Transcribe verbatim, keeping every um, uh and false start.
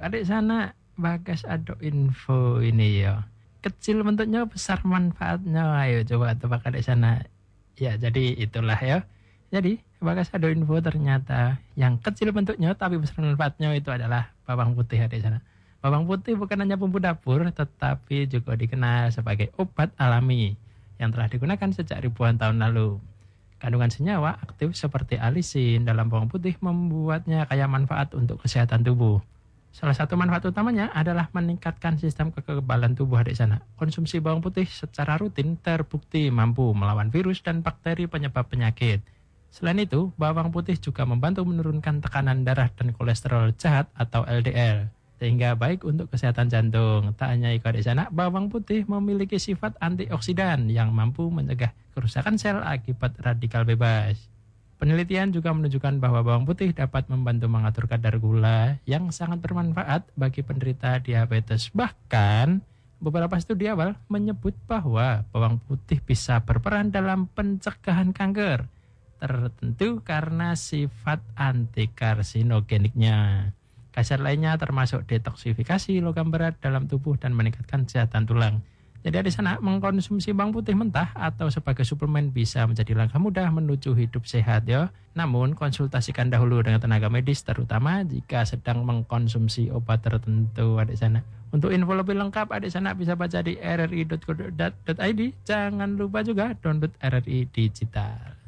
Adik sana, Bagas ada info ini ya. Kecil bentuknya, besar manfaatnya. Ayo coba tebak adik sana. Ya, jadi itulah ya. Jadi, Bagas ada info ternyata yang kecil bentuknya tapi besar manfaatnya itu adalah bawang putih adik sana. Bawang putih bukan hanya bumbu dapur, tetapi juga dikenal sebagai obat alami yang telah digunakan sejak ribuan tahun lalu. Kandungan senyawa aktif seperti alisin dalam bawang putih membuatnya kaya manfaat untuk kesehatan tubuh. Salah satu manfaat utamanya adalah meningkatkan sistem kekebalan tubuh adik sana. Konsumsi bawang putih secara rutin terbukti mampu melawan virus dan bakteri penyebab penyakit. Selain itu, bawang putih juga membantu menurunkan tekanan darah dan kolesterol jahat atau L D L. Sehingga baik untuk kesehatan jantung. Tak hanya itu adik sana, bawang putih memiliki sifat antioksidan yang mampu mencegah kerusakan sel akibat radikal bebas. Penelitian juga menunjukkan bahwa bawang putih dapat membantu mengatur kadar gula yang sangat bermanfaat bagi penderita diabetes. Bahkan, beberapa studi awal menyebut bahwa bawang putih bisa berperan dalam pencegahan kanker, tertentu karena sifat antikarsinogeniknya. Khasiat lainnya termasuk detoksifikasi logam berat dalam tubuh dan meningkatkan kesehatan tulang. Jadi di sana mengkonsumsi bawang putih mentah atau sebagai suplemen bisa menjadi langkah mudah menuju hidup sehat ya. Namun konsultasikan dahulu dengan tenaga medis terutama jika sedang mengkonsumsi obat tertentu adik sana. Untuk info lebih lengkap adik sana bisa baca di r r i dot co dot i d. Jangan lupa juga download R R I Digital.